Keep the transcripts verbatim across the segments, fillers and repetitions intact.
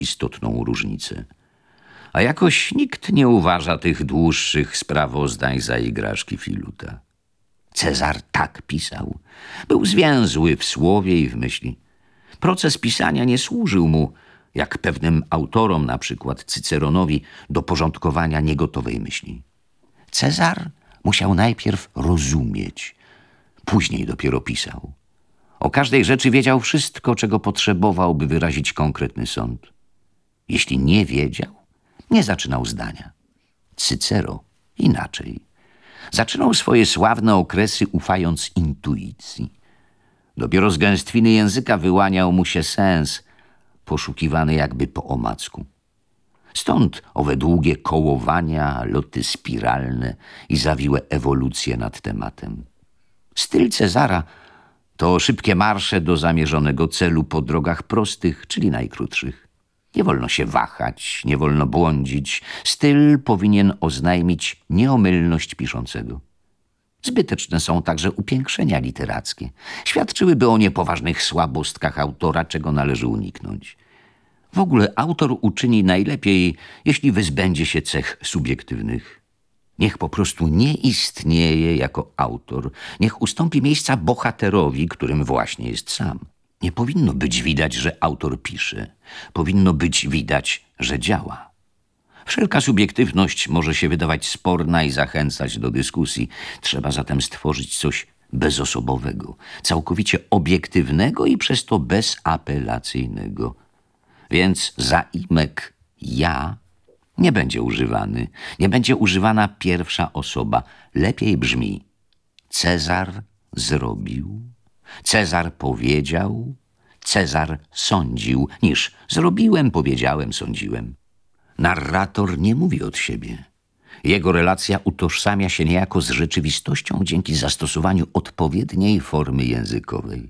istotną różnicę. A jakoś nikt nie uważa tych dłuższych sprawozdań za igraszki filuta. Cezar tak pisał. Był zwięzły w słowie i w myśli. Proces pisania nie służył mu, jak pewnym autorom, na przykład Cyceronowi, do porządkowania niegotowej myśli. Cezar musiał najpierw rozumieć, później dopiero pisał. O każdej rzeczy wiedział wszystko, czego potrzebował, by wyrazić konkretny sąd. Jeśli nie wiedział, nie zaczynał zdania. Cycero inaczej. Zaczynał swoje sławne okresy ufając intuicji. Dopiero z gęstwiny języka wyłaniał mu się sens, poszukiwany jakby po omacku. Stąd owe długie kołowania, loty spiralne i zawiłe ewolucje nad tematem. Styl Cezara to szybkie marsze do zamierzonego celu po drogach prostych, czyli najkrótszych. Nie wolno się wahać, nie wolno błądzić. Styl powinien oznajmić nieomylność piszącego. Zbyteczne są także upiększenia literackie. Świadczyłyby o niepoważnych słabostkach autora, czego należy uniknąć. W ogóle autor uczyni najlepiej, jeśli wyzbędzie się cech subiektywnych. Niech po prostu nie istnieje jako autor. Niech ustąpi miejsca bohaterowi, którym właśnie jest sam. Nie powinno być widać, że autor pisze. Powinno być widać, że działa. Wszelka subiektywność może się wydawać sporna i zachęcać do dyskusji. Trzeba zatem stworzyć coś bezosobowego, całkowicie obiektywnego i przez to bezapelacyjnego. Więc zaimek ja nie będzie używany. Nie będzie używana pierwsza osoba. Lepiej brzmi Cezar zrobił, Cezar powiedział, Cezar sądził, niż zrobiłem, powiedziałem, sądziłem. Narrator nie mówi od siebie. Jego relacja utożsamia się niejako z rzeczywistością dzięki zastosowaniu odpowiedniej formy językowej.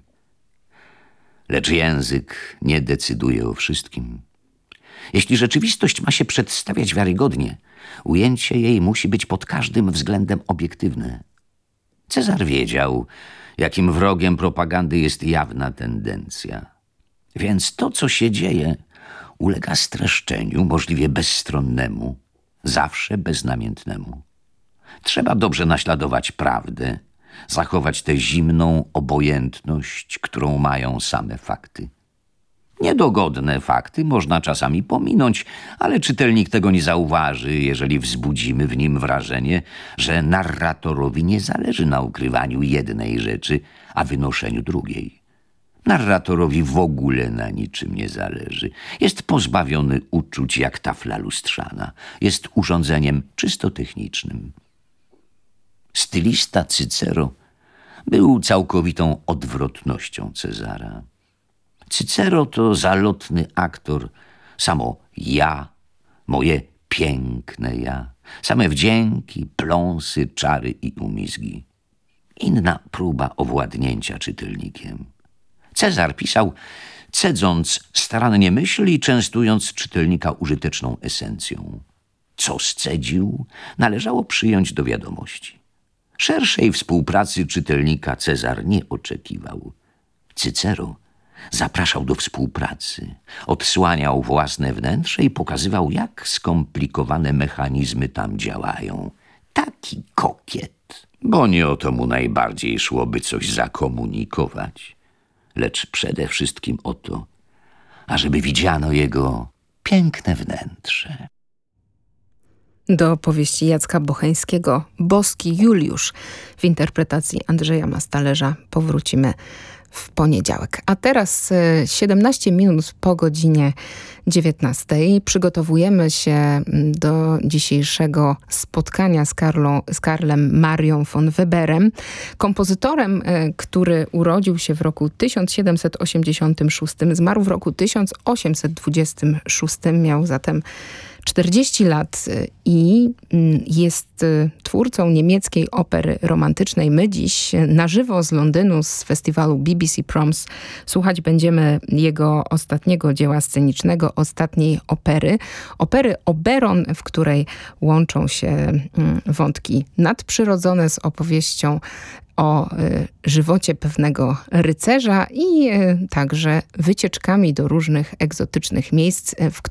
Lecz język nie decyduje o wszystkim. Jeśli rzeczywistość ma się przedstawiać wiarygodnie, ujęcie jej musi być pod każdym względem obiektywne. Cezar wiedział, jakim wrogiem propagandy jest jawna tendencja. Więc to, co się dzieje, ulega streszczeniu, możliwie bezstronnemu, zawsze beznamiętnemu. Trzeba dobrze naśladować prawdę, zachować tę zimną obojętność, którą mają same fakty. Niedogodne fakty można czasami pominąć, ale czytelnik tego nie zauważy, jeżeli wzbudzimy w nim wrażenie, że narratorowi nie zależy na ukrywaniu jednej rzeczy, a wynoszeniu drugiej. Narratorowi w ogóle na niczym nie zależy. Jest pozbawiony uczuć jak tafla lustrzana. Jest urządzeniem czysto technicznym. Stylista Cycero był całkowitą odwrotnością Cezara. Cycero to zalotny aktor, samo ja, moje piękne ja, same wdzięki, pląsy, czary i umizgi. Inna próba owładnięcia czytelnikiem. Cezar pisał, cedząc starannie myśl i częstując czytelnika użyteczną esencją. Co scedził, należało przyjąć do wiadomości. Szerszej współpracy czytelnika Cezar nie oczekiwał. Cycero zapraszał do współpracy, odsłaniał własne wnętrze i pokazywał, jak skomplikowane mechanizmy tam działają. Taki kokiet, bo nie o to mu najbardziej szłoby coś zakomunikować, lecz przede wszystkim o to, ażeby widziano jego piękne wnętrze. Do powieści Jacka Bocheńskiego Boski Juliusz w interpretacji Andrzeja Mastalerza powrócimy w poniedziałek. A teraz siedemnaście minut po godzinie dziewiętnastej przygotowujemy się do dzisiejszego spotkania z, Karlą, z Karlem Marią von Weberem, kompozytorem, który urodził się w roku tysiąc siedemset osiemdziesiątym szóstym, zmarł w roku tysiąc osiemset dwudziestym szóstym, miał zatem czterdzieści lat i jest twórcą niemieckiej opery romantycznej. My dziś na żywo z Londynu, z festiwalu B B C Proms słuchać będziemy jego ostatniego dzieła scenicznego, ostatniej opery. Opery Oberon, w której łączą się wątki nadprzyrodzone z opowieścią o y, żywocie pewnego rycerza i y, także wycieczkami do różnych egzotycznych miejsc, w